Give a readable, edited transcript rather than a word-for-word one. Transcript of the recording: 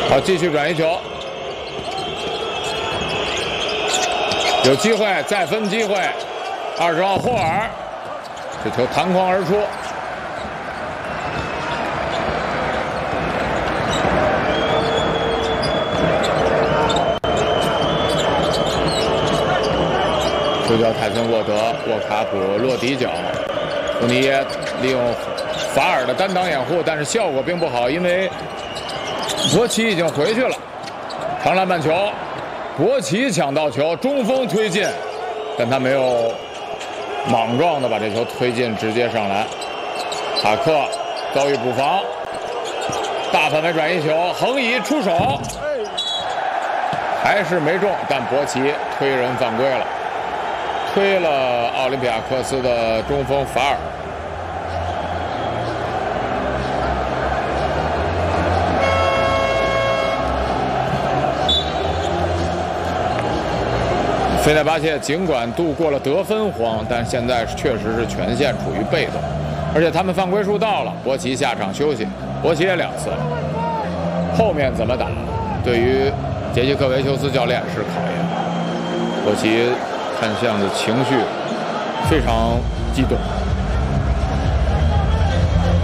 好，继续转移球，有机会再分机会。20号霍尔，这球弹框而出。球叫泰森沃德，沃卡普落底角，福尼耶利用法尔的单挡掩护，但是效果并不好，因为博奇已经回去了。长篮板球，博奇抢到球，中锋推进，但他没有莽撞的把这球推进，直接上篮。塔克遭遇补防，大范围转移球，横移出手，还是没中，但博奇推人犯规了。推了奥林匹亚克斯的中锋法尔。费内巴切尽管度过了得分荒，但现在确实是全线处于被动，而且他们犯规数到了，博奇下场休息，博奇也2次，后面怎么打，对于杰西克维修斯教练是考验。博奇看样子情绪非常激动。